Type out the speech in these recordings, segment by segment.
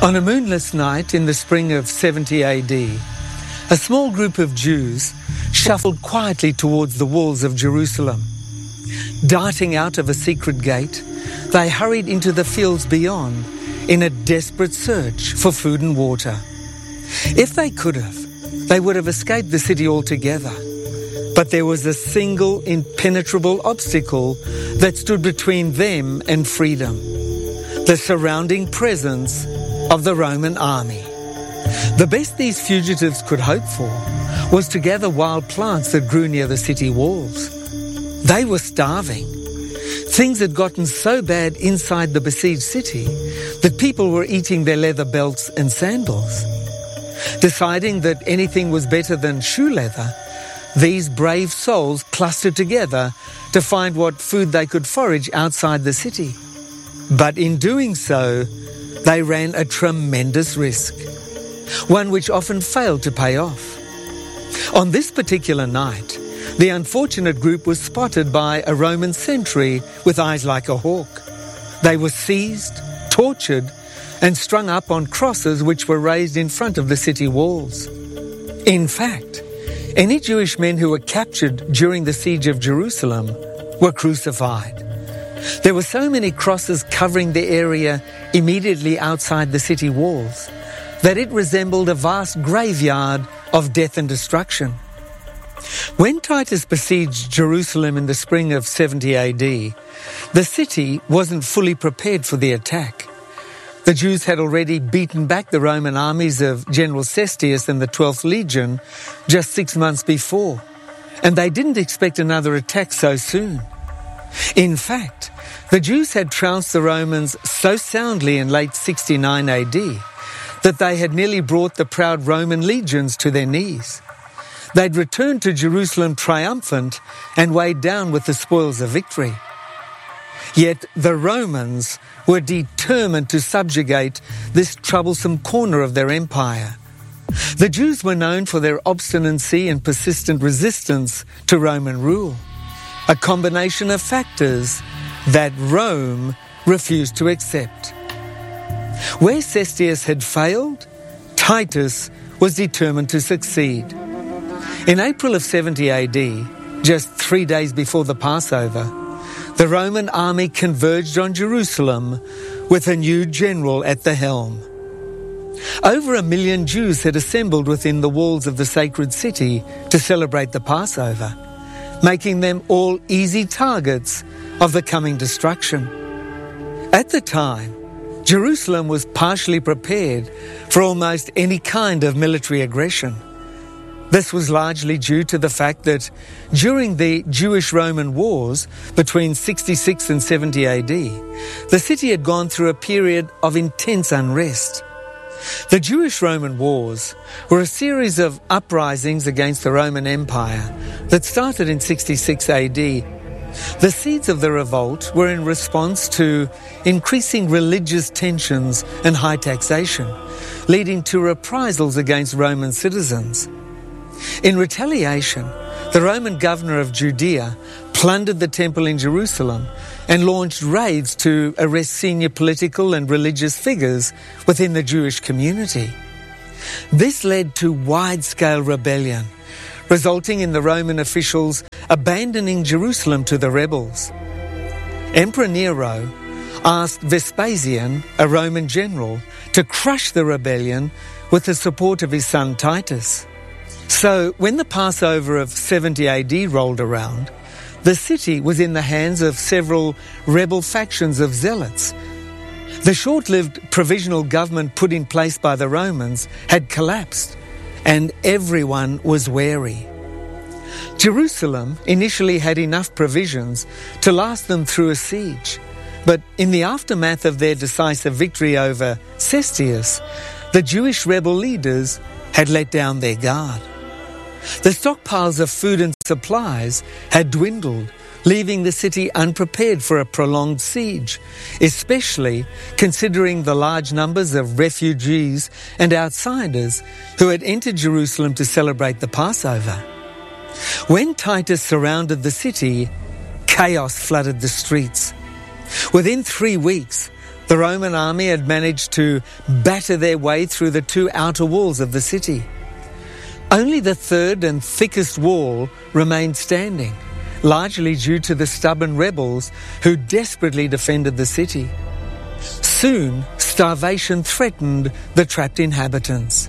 On a moonless night in the spring of 70 AD, a small group of Jews shuffled quietly towards the walls of Jerusalem. Darting out of a secret gate, they hurried into the fields beyond in a desperate search for food and water. If they could have, they would have escaped the city altogether. But there was a single impenetrable obstacle that stood between them and freedom: the surrounding presence of the Roman army. The best these fugitives could hope for was to gather wild plants that grew near the city walls. They were starving. Things had gotten so bad inside the besieged city that people were eating their leather belts and sandals. Deciding that anything was better than shoe leather, these brave souls clustered together to find what food they could forage outside the city. But in doing so, they ran a tremendous risk, one which often failed to pay off. On this particular night, the unfortunate group was spotted by a Roman sentry with eyes like a hawk. They were seized, tortured, and strung up on crosses which were raised in front of the city walls. In fact, any Jewish men who were captured during the siege of Jerusalem were crucified. There were so many crosses covering the area immediately outside the city walls that it resembled a vast graveyard of death and destruction. When Titus besieged Jerusalem in the spring of 70 AD, the city wasn't fully prepared for the attack. The Jews had already beaten back the Roman armies of General Cestius and the 12th Legion just 6 months before, and they didn't expect another attack so soon. In fact, the Jews had trounced the Romans so soundly in late 69 AD that they had nearly brought the proud Roman legions to their knees. They'd returned to Jerusalem triumphant and weighed down with the spoils of victory. Yet the Romans were determined to subjugate this troublesome corner of their empire. The Jews were known for their obstinacy and persistent resistance to Roman rule, a combination of factors that Rome refused to accept. Where Cestius had failed, Titus was determined to succeed. In April of 70 AD, just 3 days before the Passover, the Roman army converged on Jerusalem with a new general at the helm. Over 1 million Jews had assembled within the walls of the sacred city to celebrate the Passover, making them all easy targets of the coming destruction. At the time, Jerusalem was partially prepared for almost any kind of military aggression. This was largely due to the fact that during the Jewish-Roman wars between 66 and 70 AD, the city had gone through a period of intense unrest. The Jewish-Roman wars were a series of uprisings against the Roman Empire that started in 66 AD. The seeds of the revolt were in response to increasing religious tensions and high taxation, leading to reprisals against Roman citizens. In retaliation, the Roman governor of Judea plundered the temple in Jerusalem and launched raids to arrest senior political and religious figures within the Jewish community. This led to wide-scale rebellion, resulting in the Roman officials abandoning Jerusalem to the rebels. Emperor Nero asked Vespasian, a Roman general, to crush the rebellion with the support of his son Titus. So, when the Passover of 70 AD rolled around, the city was in the hands of several rebel factions of zealots. The short-lived provisional government put in place by the Romans had collapsed, and everyone was wary. Jerusalem initially had enough provisions to last them through a siege, but in the aftermath of their decisive victory over Cestius, the Jewish rebel leaders had let down their guard. The stockpiles of food and supplies had dwindled, leaving the city unprepared for a prolonged siege, especially considering the large numbers of refugees and outsiders who had entered Jerusalem to celebrate the Passover. When Titus surrounded the city, chaos flooded the streets. Within 3 weeks, The Roman army had managed to batter their way through the two outer walls of the city. Only the third and thickest wall remained standing, largely due to the stubborn rebels who desperately defended the city. Soon, starvation threatened the trapped inhabitants.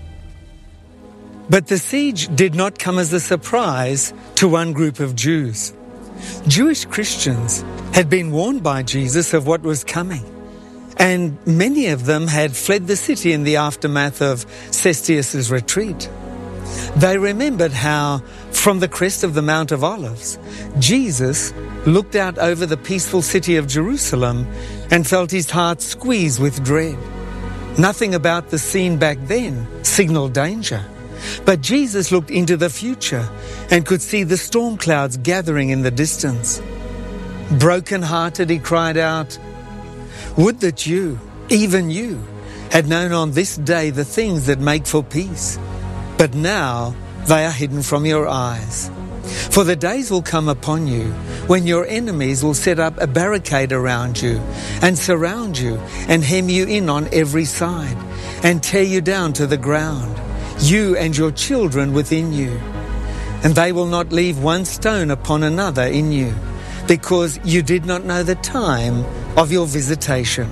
But the siege did not come as a surprise to one group of Jews. Jewish Christians had been warned by Jesus of what was coming, and many of them had fled the city in the aftermath of Cestius's retreat. They remembered how, from the crest of the Mount of Olives, Jesus looked out over the peaceful city of Jerusalem and felt his heart squeeze with dread. Nothing about the scene back then signaled danger, but Jesus looked into the future and could see the storm clouds gathering in the distance. Broken-hearted, he cried out, "Would that you, even you, had known on this day the things that make for peace. But now they are hidden from your eyes. For the days will come upon you when your enemies will set up a barricade around you and surround you and hem you in on every side and tear you down to the ground, you and your children within you. And they will not leave one stone upon another in you, because you did not know the time of your visitation."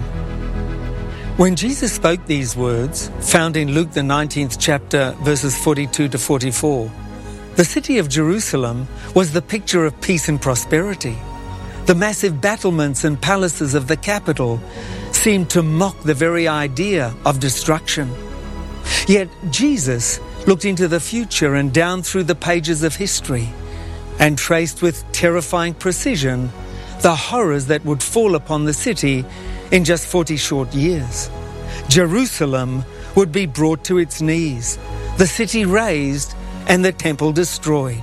When Jesus spoke these words, found in Luke the 19th chapter, verses 42 to 44, the city of Jerusalem was the picture of peace and prosperity. The massive battlements and palaces of the capital seemed to mock the very idea of destruction. Yet Jesus looked into the future and down through the pages of history and traced with terrifying precision the horrors that would fall upon the city in just 40 short years. Jerusalem would be brought to its knees, the city razed, and the temple destroyed.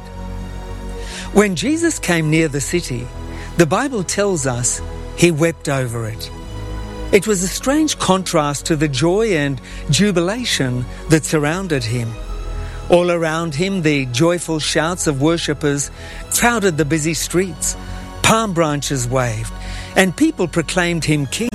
When Jesus came near the city, the Bible tells us he wept over it. It was a strange contrast to the joy and jubilation that surrounded him. All around him, the joyful shouts of worshippers crowded the busy streets, palm branches waved, and people proclaimed him king.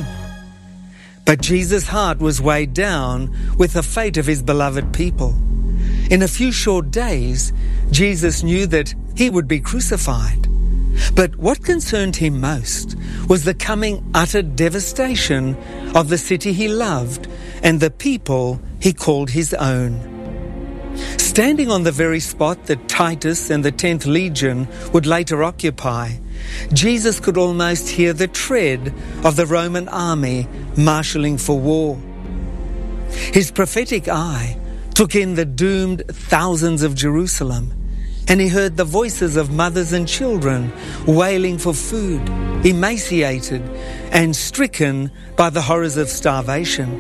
But Jesus' heart was weighed down with the fate of his beloved people. In a few short days, Jesus knew that he would be crucified. But what concerned him most was the coming utter devastation of the city he loved and the people he called his own. Standing on the very spot that Titus and the 10th Legion would later occupy, Jesus could almost hear the tread of the Roman army marshalling for war. His prophetic eye took in the doomed thousands of Jerusalem, and he heard the voices of mothers and children wailing for food, emaciated and stricken by the horrors of starvation.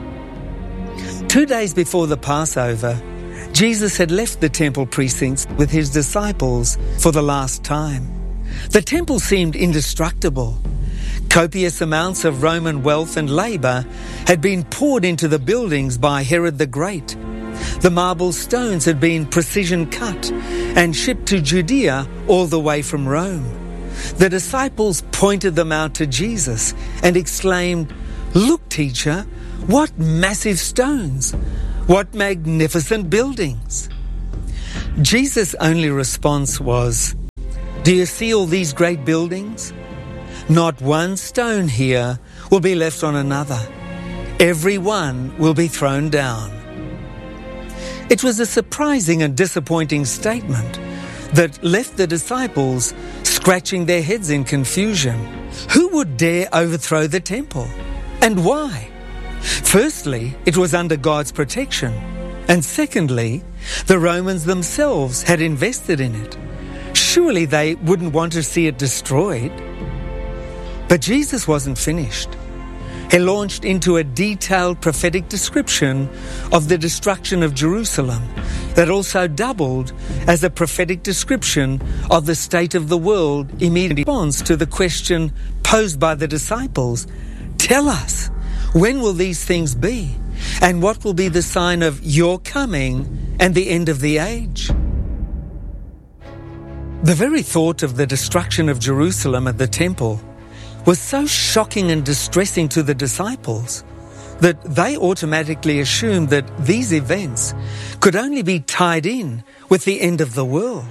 2 days before the Passover, Jesus had left the temple precincts with his disciples for the last time. The temple seemed indestructible. Copious amounts of Roman wealth and labour had been poured into the buildings by Herod the Great. The marble stones had been precision cut and shipped to Judea all the way from Rome. The disciples pointed them out to Jesus and exclaimed, "Look, teacher, what massive stones! What magnificent buildings!" Jesus' only response was, "Do you see all these great buildings? Not one stone here will be left on another. Every one will be thrown down." It was a surprising and disappointing statement that left the disciples scratching their heads in confusion. Who would dare overthrow the temple? And why? Firstly, it was under God's protection. And secondly, the Romans themselves had invested in it. Surely they wouldn't want to see it destroyed. But Jesus wasn't finished. He launched into a detailed prophetic description of the destruction of Jerusalem that also doubled as a prophetic description of the state of the world in response to the question posed by the disciples, "Tell us, when will these things be? And what will be the sign of your coming and the end of the age?" The very thought of the destruction of Jerusalem and the temple was so shocking and distressing to the disciples that they automatically assumed that these events could only be tied in with the end of the world.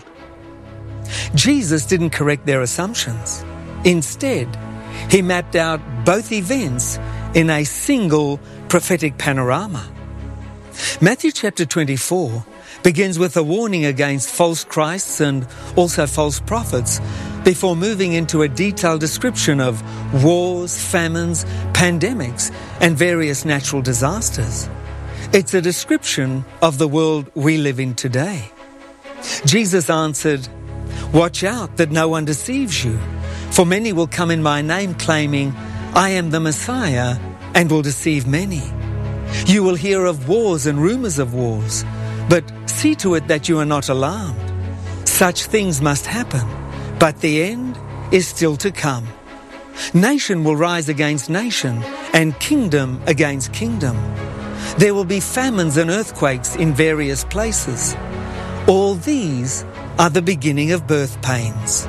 Jesus didn't correct their assumptions. Instead, he mapped out both events in a single prophetic panorama. Matthew chapter 24 begins with a warning against false Christs and also false prophets before moving into a detailed description of wars, famines, pandemics, and various natural disasters. It's a description of the world we live in today. Jesus answered, "Watch out that no one deceives you, for many will come in my name claiming, 'I am the Messiah,' and will deceive many. You will hear of wars and rumors of wars, but see to it that you are not alarmed. Such things must happen, but the end is still to come. Nation will rise against nation, and kingdom against kingdom. There will be famines and earthquakes in various places. All these are the beginning of birth pains."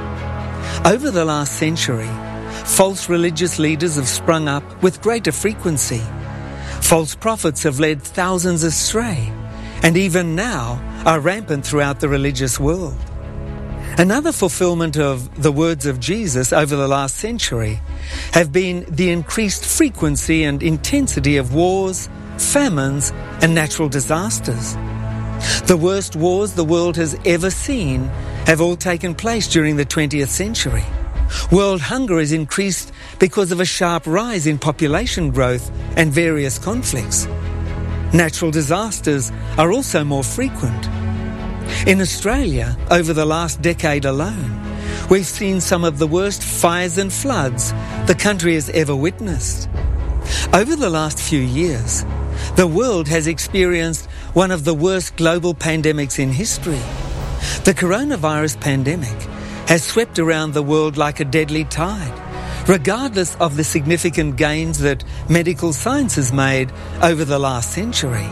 Over the last century, false religious leaders have sprung up with greater frequency. False prophets have led thousands astray, and even now are rampant throughout the religious world. Another fulfillment of the words of Jesus over the last century have been the increased frequency and intensity of wars, famines, and natural disasters. The worst wars the world has ever seen have all taken place during the 20th century. World hunger has increased because of a sharp rise in population growth and various conflicts. Natural disasters are also more frequent. In Australia, over the last decade alone, we've seen some of the worst fires and floods the country has ever witnessed. Over the last few years, the world has experienced one of the worst global pandemics in history. The coronavirus pandemic has swept around the world like a deadly tide, regardless of the significant gains that medical science has made over the last century.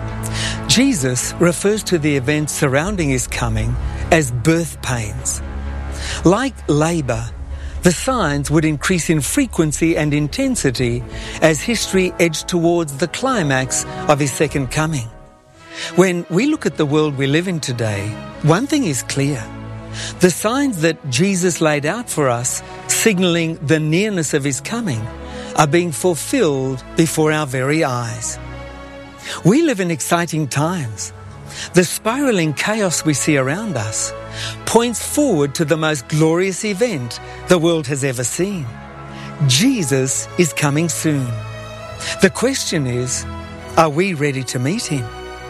Jesus refers to the events surrounding his coming as birth pains. Like labour, the signs would increase in frequency and intensity as history edged towards the climax of his second coming. When we look at the world we live in today, one thing is clear. The signs that Jesus laid out for us, signalling the nearness of his coming, are being fulfilled before our very eyes. We live in exciting times. The spiralling chaos we see around us points forward to the most glorious event the world has ever seen. Jesus is coming soon. The question is, are we ready to meet him?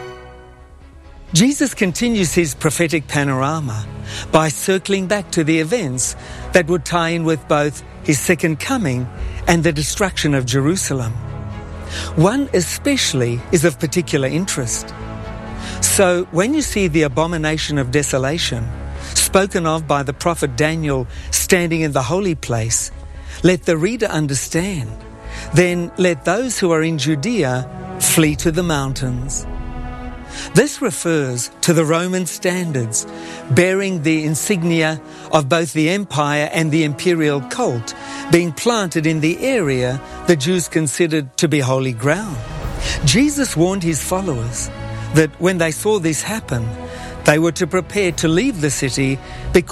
Jesus continues his prophetic panorama by circling back to the events that would tie in with both his second coming and the destruction of Jerusalem. One especially is of particular interest. So when you see the abomination of desolation spoken of by the prophet Daniel standing in the holy place, let the reader understand. Then let those who are in Judea flee to the mountains. This refers to the Roman standards bearing the insignia of both the empire and the imperial cult being planted in the area the Jews considered to be holy ground. Jesus warned his followers that when they saw this happen, they were to prepare to leave the city because